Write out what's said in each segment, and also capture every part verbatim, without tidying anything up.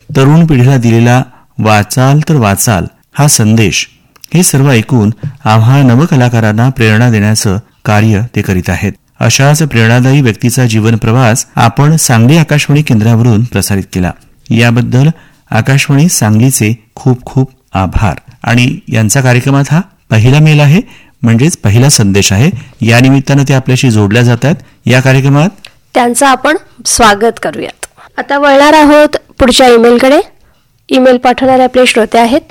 तरुण पिढीला दिलेला वाचाल तर वाचाल हा संदेश, हे सर्व ऐकून आम्हा नवकलाकारांना प्रेरणा देण्याचं कार्य ते करीत आहेत. अशाच प्रेरणादायी व्यक्तीचा जीवन प्रवास आपण सांगली आकाशवाणी केंद्रावरून प्रसारित केला. याबद्दल आकाशवाणी सांगलीचे खूप खूप आभार. आणि यांचा कार्यक्रमात हा पहिला मेल आहे, म्हणजेच पहिला संदेश आहे. या निमित्तानं ते आपल्याशी जोडल्या जातात. या कार्यक्रमात त्यांचं आपण स्वागत करूयात. आता वळणार आहोत पुढच्या ईमेलकडे. ईमेल पाठवणारे आपले श्रोते आहेत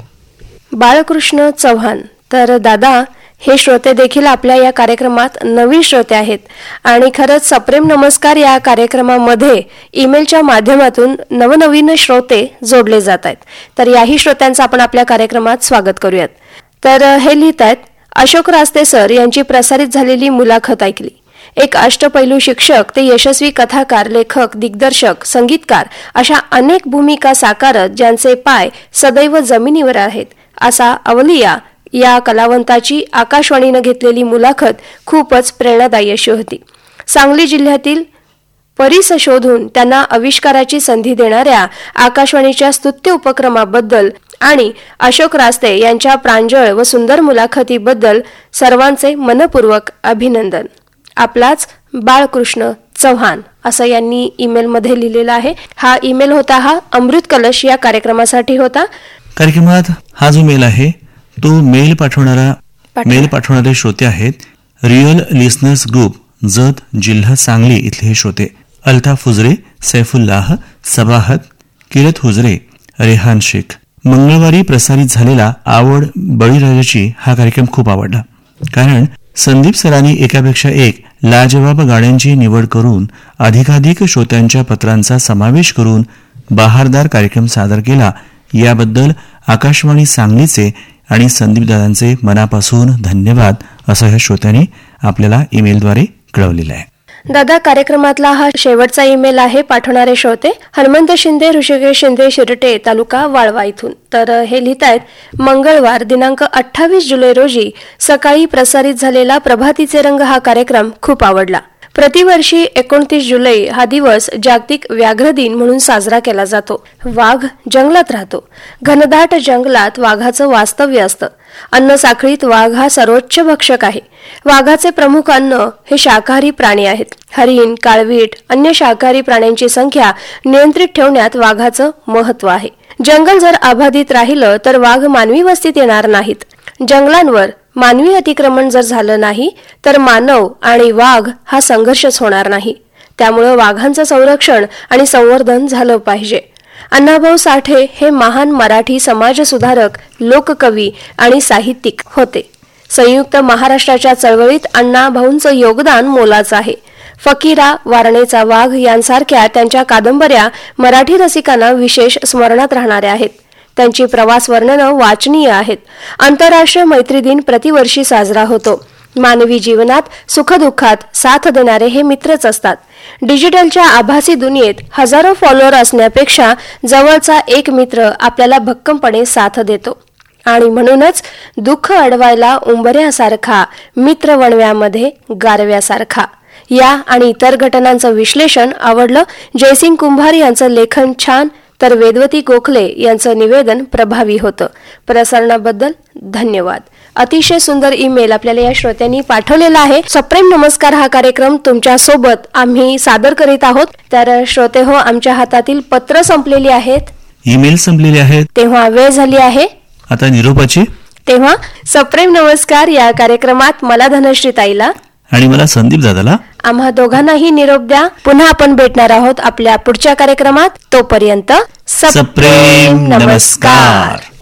बाळकृष्ण चव्हाण. तर दादा, हे श्रोते देखील आपल्या या कार्यक्रमात नवीन श्रोते आहेत आणि खरंच सप्रेम नमस्कार या कार्यक्रमामध्ये ईमेलच्या माध्यमातून नवनवीन श्रोते जोडले जात आहेत. तर याही श्रोत्यांचं आपण आपल्या कार्यक्रमात स्वागत करूयात. तर हे लिहित आहेत, अशोक रास्ते सर यांची प्रसारित झालेली मुलाखत ऐकली. एक अष्टपैलू शिक्षक ते यशस्वी कथाकार, लेखक, दिग्दर्शक, संगीतकार अशा अनेक भूमिका साकारत ज्यांचे पाय सदैव जमिनीवर आहेत असा अवलिया या कलावंताची आकाशवाणीनं घेतलेली मुलाखत खूपच प्रेरणादायी अशी होती. सांगली जिल्ह्यातील परिस शोधून त्यांना आविष्काराची संधी देणाऱ्या आकाशवाणीच्या स्तुत्य उपक्रमाबद्दल आणि अशोक रास्ते यांच्या प्रांजळ व सुंदर मुलाखतीबद्दल सर्वांचे मनपूर्वक अभिनंदन. आपलाच बाळकृष्ण चव्हाण असं यांनी ईमेलमध्ये लिहिलेलं आहे. हा ईमेल होता हा अमृत कलश या कार्यक्रमासाठी होता. कार्यक्रमात हा जो मेल आहे तो मेल पाठवणारा मेल पाठवणारे श्रोते आहेत रिअल लिसनर्स ग्रुप, जत, जिल्हा सांगली इथले हे श्रोते अल्ताफ हुजरे, सैफुल्लाह, सबाहत, किरत हुजरे, रेहान शेख. मंगळवारी प्रसारित झालेला आवड बळीराजाची हा कार्यक्रम खूप आवडला, कारण संदीप सरांनी एकापेक्षा एक लाजवाब गाण्यांची निवड करून अधिकाधिक श्रोत्यांच्या पत्रांचा समावेश करून बहारदार कार्यक्रम सादर केला. याबद्दल आकाशवाणी सांगलीचे आणि संदीपदादांचे मनापासून धन्यवाद असं ह्या श्रोत्यांनी आपल्याला ईमेलद्वारे कळवलेलं आहे. दादा, कार्यक्रमातला हा शेवटचा ईमेल आहे. पाठवणारे श्रोते हनुमंत शिंदे, ऋषिकेश शिंदे, शिरटे, तालुका वाळवा इथून. तर हे लिहित आहेत, मंगळवार दिनांक अठ्ठावीस जुलै रोजी सकाळी प्रसारित झालेला प्रभातीचे रंग हा कार्यक्रम खूप आवडला. प्रतिवर्षी एकोणतीस जुलै हा दिवस जागतिक व्याघ्र दिन म्हणून साजरा केला जातो. वाघ जंगलात राहतो. घनदाट जंगलात वाघाचं वास्तव्य असतं. अन्न साखळीत वाघ हा सर्वोच्च भक्षक आहे. वाघाचे प्रमुख अन्न हे शाकाहारी प्राणी आहेत. हरिण, काळवीट, अन्य शाकाहारी प्राण्यांची संख्या नियंत्रित ठेवण्यात वाघाचं महत्व आहे. जंगल जर अबाधित राहिलं तर वाघ मानवी वस्तीत येणार नाहीत. जंगलांवर मानवी अतिक्रमण जर झालं नाही तर मानव आणि वाघ हा संघर्षच होणार नाही. त्यामुळे वाघांचं संरक्षण आणि संवर्धन झालं पाहिजे. अण्णाभाऊ साठे हे महान मराठी समाजसुधारक, लोककवी आणि साहित्यिक होते. संयुक्त महाराष्ट्राच्या चळवळीत अण्णाभाऊंचं योगदान मोलाचं आहे. फकीरा, वारणेचा वाघ यांसारख्या त्यांच्या कादंबऱ्या मराठी रसिकांना विशेष स्मरणात राहणाऱ्या आहेत. त्यांची प्रवास वर्णनं वाचनीय आहेत. आंतरराष्ट्रीय मैत्री दिन प्रतिवर्षी साजरा होतो. मानवी जीवनात सुखदुःखात साथ देणारे हे मित्रच असतात. डिजिटलच्या आभासी दुनियेत हजारो फॉलोअर असण्यापेक्षा जवळचा एक मित्र आपल्याला भक्कमपणे साथ देतो. आणि म्हणूनच दुःख अडवायला उंबऱ्यासारखा, मित्र वणव्यामध्ये गारव्यासारखा. या आणि इतर घटनांचं विश्लेषण आवडलं. जयसिंग कुंभार यांचं लेखन छान, तर वेदवती गोखले यांचं निवेदन प्रभावी होतं. प्रसारणाबद्दल धन्यवाद. अतिशय सुंदर ईमेल आपल्याला या श्रोत्यांनी पाठवलेला आहे. सप्रेम नमस्कार हा कार्यक्रम तुमच्या सोबत आम्ही सादर करीत आहोत. तर श्रोते हो, आमच्या हातातील पत्र संपलेली आहेत, ईमेल संपलेले आहेत, तेव्हा वेळ झाली आहे आता निरोपाची. तेव्हा सप्रेम नमस्कार या कार्यक्रमात मला धनश्री ताईला आणि मला संदीप दादाला, आम्हा दोघांनाही निरोप द्या. पुन्हा आपण भेटणार आहोत आपल्या पुढच्या कार्यक्रमात. तोपर्यंत सप्रेम नमस्कार.